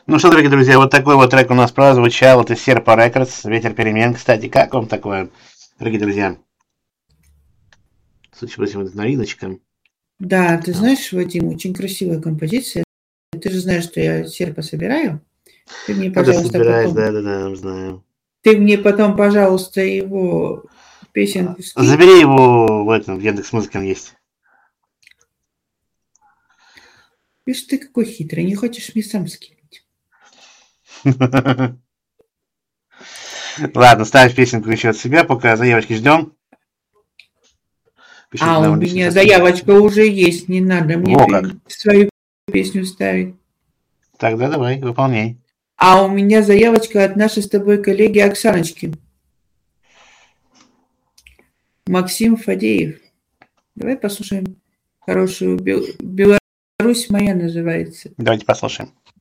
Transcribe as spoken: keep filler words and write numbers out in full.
Ну что, дорогие друзья, вот такой вот трек у нас прозвучал. Это Серпа Рекордс, Ветер перемен. Кстати, как вам такое, дорогие друзья? Судя по всему, это новиночка. Да, ты знаешь, Вадим, очень красивая композиция. Ты же знаешь, что я серпа собираю. Ты мне, Ну, ты пожалуйста, собираешь, потом... да-да-да, знаю. Ты мне потом, пожалуйста, его песенку скинь. Забери его в этом, в Яндекс.Музыке он есть. Видишь, ты какой хитрый, не хочешь мне сам скинуть. Ладно, ставь песенку еще от себя, пока заявочки ждем. Пишите А у нам личные меня сообщения. заявочка уже есть, не надо мне Во как. свою песню ставить. Тогда давай, выполняй. А у меня заявочка от нашей с тобой коллеги Оксаночки. Максим Фадеев. Давай послушаем хорошую Беларусь моя называется. Давайте послушаем.